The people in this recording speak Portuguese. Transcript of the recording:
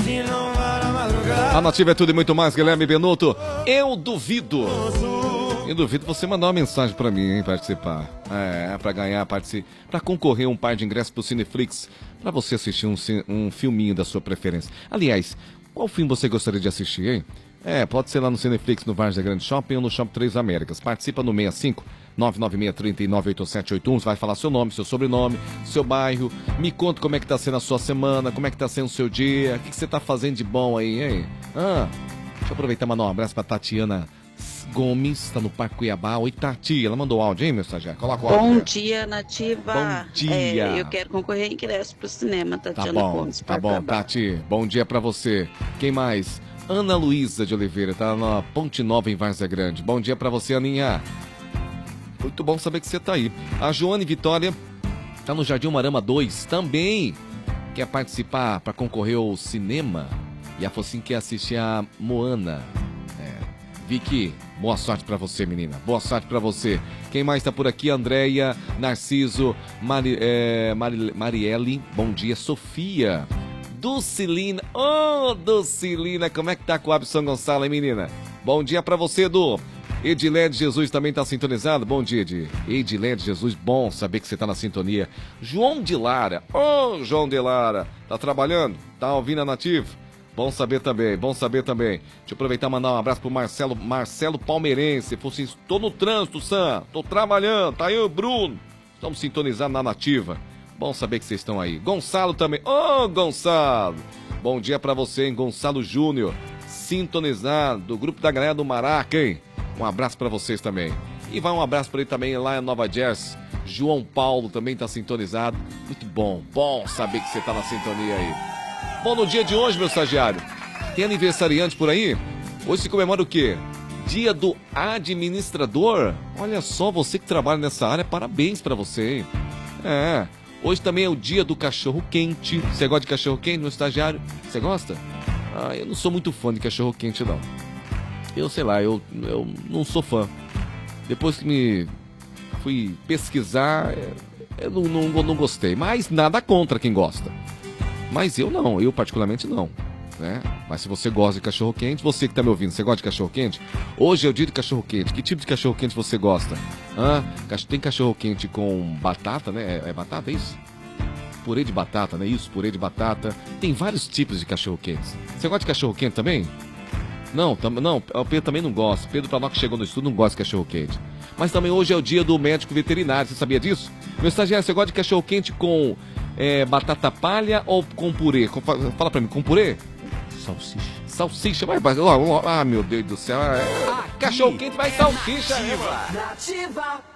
A Nativa é tudo e muito mais, Guilherme Benuto. Eu duvido você mandar uma mensagem pra mim, hein, participar. Pra ganhar, pra concorrer um par de ingressos pro Cineflix, pra você assistir um filminho da sua preferência. Aliás, qual filme você gostaria de assistir, hein? Pode ser lá no Cineflix, no Várzea Grande Shopping ou no Shopping Três Américas. Participa no 65 996398781. Você vai falar seu nome, seu sobrenome, seu bairro. Me conta como é que tá sendo a sua semana, como é que tá sendo o seu dia, o que você tá fazendo de bom aí, hein? Deixa eu aproveitar e mandar um abraço pra Tatiana Gomes, tá no Parque Cuiabá. Oi, Tati, ela mandou áudio, hein, meu estagiário? Coloca o áudio. Bom dia, Nativa. Bom dia. Eu quero concorrer em ingresso pro cinema, Tatiana Gomes. Tá bom, Tati. Bom dia pra você. Quem mais? Ana Luísa de Oliveira, tá na Ponte Nova, em Várzea Grande. Bom dia pra você, Aninha. Muito bom saber que você tá aí. A Joane Vitória tá no Jardim Marama 2 também. Quer participar pra concorrer ao cinema? E a Focinho quer assistir a Moana. Vicky, boa sorte pra você, menina. Boa sorte pra você. Quem mais tá por aqui? Andréia, Narciso, Marielle, bom dia. Sofia, Dulcilina. Dulcilina, como é que tá com o Abson São Gonçalo, hein, menina? Bom dia pra você, Edu. Edilene Jesus também tá sintonizado. Bom dia, Edilene Jesus, bom saber que você tá na sintonia. João de Lara, João de Lara, tá trabalhando? Tá ouvindo a Nativa? Bom saber também. Deixa eu aproveitar e mandar um abraço pro Marcelo Palmeirense. Falou assim, tô no trânsito, Sam, tô trabalhando, tá aí o Bruno. Estamos sintonizados na Nativa. Bom saber que vocês estão aí. Gonçalo também. Gonçalo. Bom dia pra você, hein, Gonçalo Júnior. Sintonizado, do grupo da galera do Maraca, hein? Um abraço pra vocês também. E vai um abraço pra ele também lá em Nova Jersey. João Paulo também tá sintonizado. Muito bom saber que você tá na sintonia aí. Bom, no dia de hoje, meu estagiário, tem aniversariante por aí? Hoje se comemora o quê? Dia do administrador. Olha só, você que trabalha nessa área, parabéns pra você, hein? Hoje também é o dia do cachorro quente. Você gosta de cachorro quente, meu estagiário? Você gosta? Eu não sou muito fã de cachorro quente, não. Eu sei lá, eu não sou fã. Depois que me fui pesquisar, eu não gostei. Mas nada contra quem gosta. Mas eu não, eu particularmente não, né? Mas se você gosta de cachorro-quente, você que tá me ouvindo, você gosta de cachorro-quente? Hoje é o dia de cachorro-quente. Que tipo de cachorro-quente você gosta? Tem cachorro-quente com batata, né? É batata, é isso? Purê de batata, né? Isso, purê de batata. Tem vários tipos de cachorro-quentes. Você gosta de cachorro-quente também? Não, o Pedro também não gosta. Pedro Planó, que chegou no estudo, não gosta de cachorro-quente. Mas também hoje é o dia do médico veterinário, você sabia disso? Meu estagiário, você gosta de cachorro-quente com batata palha ou com purê? Fala pra mim, com purê? Salsicha, vai. Meu Deus do céu. Cachorro quente vai salsicha. Nativa.